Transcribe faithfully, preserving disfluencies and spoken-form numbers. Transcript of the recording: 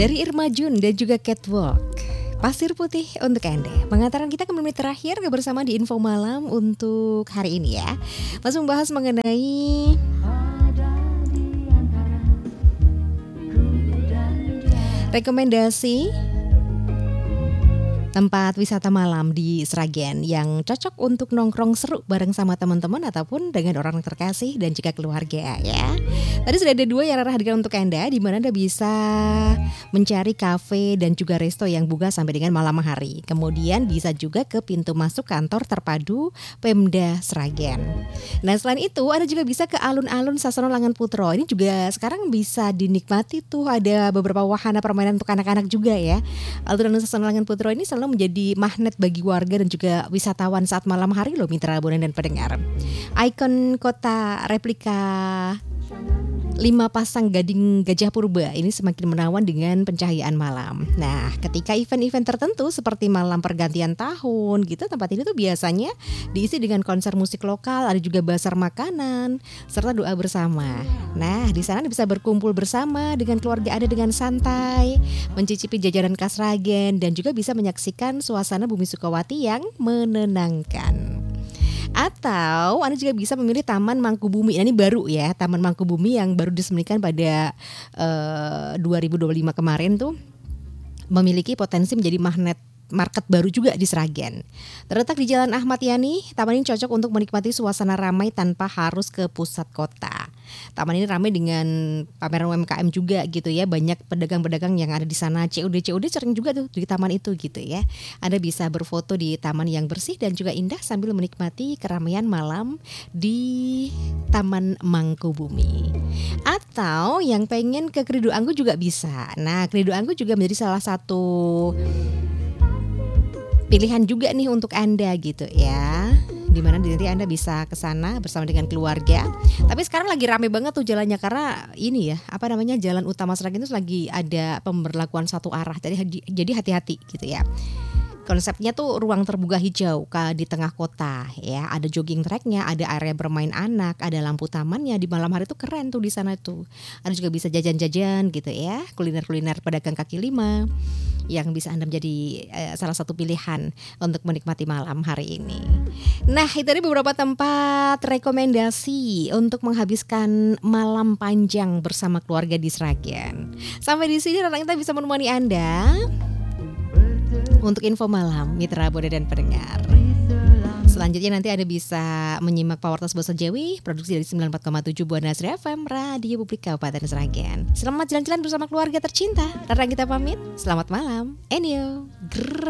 Dari Irma Jun dan juga Catwalk, Pasir Putih untuk Anda. Mengantarkan kita ke menit terakhir bersama di Info Malam untuk hari ini ya. Masih membahas mengenai rekomendasi tempat wisata malam di Sragen yang cocok untuk nongkrong seru bareng sama teman-teman ataupun dengan orang terkasih dan juga keluarga ya. Tadi sudah ada dua yang Rara hadirkan untuk Anda, di mana Anda bisa mencari kafe dan juga resto yang buka sampai dengan malam hari. Kemudian bisa juga ke pintu masuk kantor terpadu Pemda Sragen. Nah selain itu Anda juga bisa ke alun-alun Sasono Langan Putro. Ini juga sekarang bisa dinikmati tuh, ada beberapa wahana permainan untuk anak-anak juga ya. Alun-alun Sasono Langan Putro ini selalu menjadi magnet bagi warga dan juga wisatawan saat malam hari loh mitra Bonan dan pendengar. Ikon kota replika lima pasang gading gajah purba ini semakin menawan dengan pencahayaan malam. Nah, ketika event-event tertentu seperti malam pergantian tahun gitu, tempat ini tuh biasanya diisi dengan konser musik lokal, ada juga bazar makanan serta doa bersama. Nah, di sana bisa berkumpul bersama dengan keluarga Anda dengan santai, mencicipi jajanan khas Sragen dan juga bisa menyaksikan suasana Bumi Sukawati yang menenangkan. Atau Anda juga bisa memilih Taman Mangkubumi. Nah, ini baru ya, Taman Mangkubumi yang baru diresmikan pada uh, dua ribu dua puluh lima kemarin tuh memiliki potensi menjadi magnet market baru juga di Sragen. Terletak di Jalan Ahmad Yani, taman ini cocok untuk menikmati suasana ramai tanpa harus ke pusat kota. Taman ini ramai dengan pameran U M K M juga gitu ya. Banyak pedagang-pedagang yang ada di sana. C O D C O D sering juga tuh di taman itu gitu ya. Anda bisa berfoto di taman yang bersih dan juga indah sambil menikmati keramaian malam di Taman Mangkubumi. Atau yang pengen ke Krido Anggu juga bisa. Nah, Krido Anggu juga menjadi salah satu pilihan juga nih untuk Anda gitu ya. Dimana nanti Anda bisa ke sana bersama dengan keluarga. Tapi sekarang lagi rame banget tuh jalannya karena ini ya, apa namanya, jalan utama Sragen itu lagi ada pemberlakuan satu arah. Jadi jadi hati-hati gitu ya. Konsepnya tuh ruang terbuka hijau di tengah kota ya, ada jogging tracknya, ada area bermain anak, ada lampu tamannya. Di malam hari tuh keren tuh di sana tuh. Ada juga bisa jajan-jajan gitu ya, kuliner-kuliner pedagang kaki lima yang bisa Anda menjadi eh, salah satu pilihan untuk menikmati malam hari ini. Nah, itu tadi beberapa tempat rekomendasi untuk menghabiskan malam panjang bersama keluarga di Sragen. Sampai di sini Rara kita bisa menemani Anda untuk Info Malam mitra Bonan dan pendengar. Selanjutnya nanti Anda bisa menyimak Power Talks Bahasa Jawi, produksi dari sembilan puluh empat koma tujuh Buana Asri F M, Radio Publik Kabupaten Sragen. Selamat jalan-jalan bersama keluarga tercinta. Rara kita pamit. Selamat malam. Enyo. Grrr.